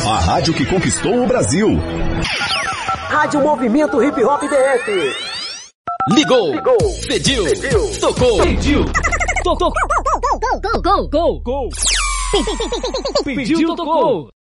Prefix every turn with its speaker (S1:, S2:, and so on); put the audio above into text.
S1: A rádio que conquistou o Brasil.
S2: Rádio Movimento Hip Hop DF.
S3: Ligou. Pediu. Tocou. Tocou. Gol. Pediu, tocou.